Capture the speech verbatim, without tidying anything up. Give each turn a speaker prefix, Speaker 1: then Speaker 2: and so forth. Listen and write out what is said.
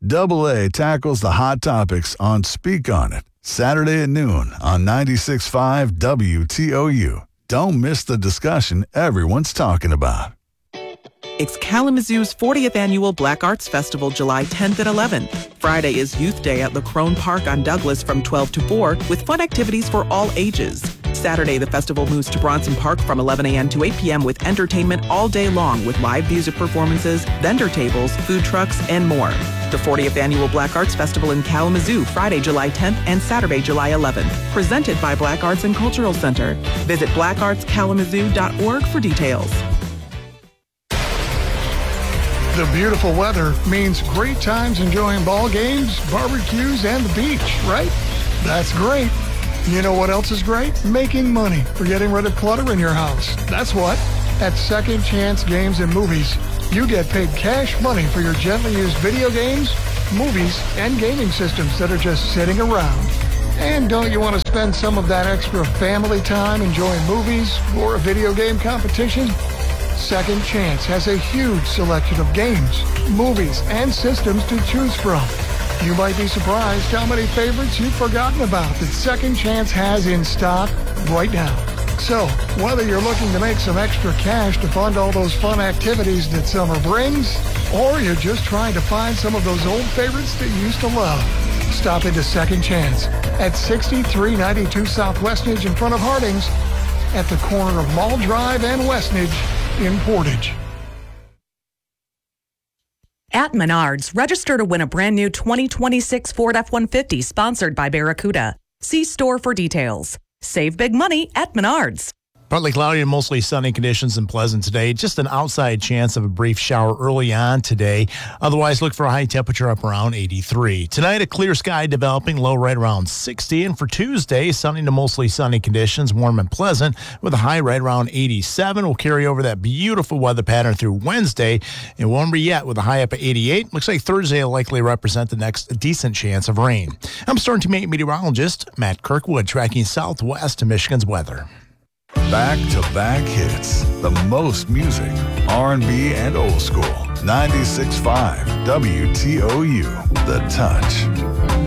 Speaker 1: Double A tackles the hot topics on Speak On It, Saturday at noon on ninety-six point five W T O U. Don't miss the discussion everyone's talking about.
Speaker 2: It's Kalamazoo's fortieth Annual Black Arts Festival, July tenth and eleventh. Friday is Youth Day at LaCrone Park on Douglas from twelve to four with fun activities for all ages. Saturday, the festival moves to Bronson Park from eleven a.m. to eight p.m. with entertainment all day long with live music performances, vendor tables, food trucks, and more. The fortieth Annual Black Arts Festival in Kalamazoo, Friday, July tenth and Saturday, July eleventh. Presented by Black Arts and Cultural Center. Visit black arts kalamazoo dot org for details.
Speaker 3: The beautiful weather means great times enjoying ball games, barbecues, and the beach, right? That's great. You know what else is great? Making money for getting rid of clutter in your house. That's what. At Second Chance Games and Movies, you get paid cash money for your gently used video games, movies, and gaming systems that are just sitting around. And don't you want to spend some of that extra family time enjoying movies or a video game competition? Second Chance has a huge selection of games, movies, and systems to choose from. You might be surprised how many favorites you've forgotten about that Second Chance has in stock right now. So, whether you're looking to make some extra cash to fund all those fun activities that summer brings, or you're just trying to find some of those old favorites that you used to love, stop into Second Chance at sixty-three ninety-two South Westnedge in front of Harding's, at the corner of Mall Drive and Westnedge in Portage.
Speaker 4: At Menards, register to win a brand new twenty twenty-six Ford F one fifty sponsored by Barracuda. See store for details. Save big money at Menards.
Speaker 5: Partly cloudy and mostly sunny conditions and pleasant today. Just an outside chance of a brief shower early on today. Otherwise, look for a high temperature up around eighty-three. Tonight, a clear sky developing, low right around sixty. And for Tuesday, sunny to mostly sunny conditions, warm and pleasant, with a high right around eighty-seven. We'll carry over that beautiful weather pattern through Wednesday. And warmer yet with a high up at eighty-eight. Looks like Thursday will likely represent the next decent chance of rain. I'm Storm Team eight meteorologist Matt Kirkwood, tracking southwest to Michigan's weather.
Speaker 1: Back-to-back hits. The most music, R and B and old school. ninety-six point five W T O U. The Touch.